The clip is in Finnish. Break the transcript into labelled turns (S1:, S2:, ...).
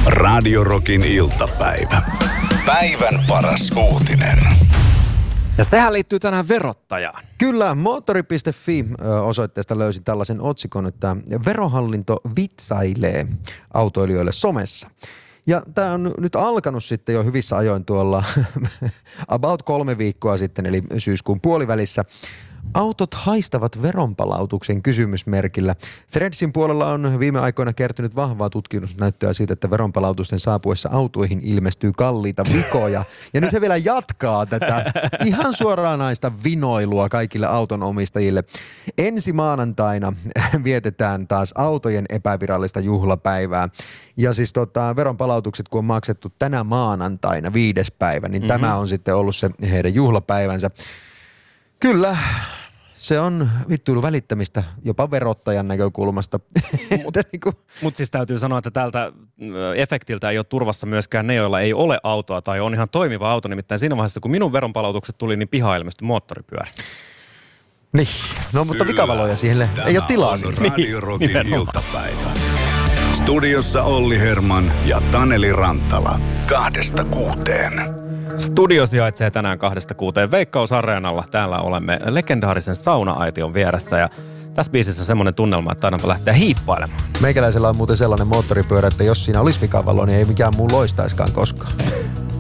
S1: Radio Rockin iltapäivä. Päivän paras uutinen.
S2: Ja sehän liittyy tänään verottajaan.
S3: Kyllä, moottori.fi osoitteesta löysin tällaisen otsikon, että verohallinto vitsailee autoilijoille somessa. Ja tämä on nyt alkanut sitten jo hyvissä ajoin tuolla about 3 viikkoa sitten, eli syyskuun puolivälissä. Autot haistavat veronpalautuksen kysymysmerkillä. Threadsin puolella on viime aikoina kertynyt vahvaa tutkimusnäyttöä siitä, että veronpalautusten saapuessa autoihin ilmestyy kalliita vikoja. Ja nyt he vielä jatkaa tätä ihan suoranaista vinoilua kaikille autonomistajille. Ensi maanantaina vietetään taas autojen epävirallista juhlapäivää. Ja siis veronpalautukset, kun on maksettu tänä maanantaina 5. päivä, niin tämä on sitten ollut se heidän juhlapäivänsä. Kyllä, se on vittuilu välittämistä jopa verottajan näkökulmasta.
S2: Mutta siis täytyy sanoa, että tältä efektiltä ei ole turvassa myöskään ne, joilla ei ole autoa tai on ihan toimiva auto. Nimittäin siinä vaiheessa, kun minun veronpalautukset tuli, niin pihaan ilmestyi moottoripyörä.
S3: Niin, no mutta vikavaloja siihen ei ole tilaa.
S1: Radio Rockin iltapäivä. Studiossa Olli Herman ja Taneli Rantala. 2-6.
S2: Studio sijaitsee tänään 2-6 Veikkaus-areenalla. Täällä olemme legendaarisen sauna-aition vieressä ja tässä biisissä on semmoinen tunnelma, että taidaanpa lähteä hiippailemaan.
S3: Meikäläisellä on muuten sellainen moottoripyörä, että jos siinä olisi vikavalo, niin ei mikään muu loistaiskaan koskaan.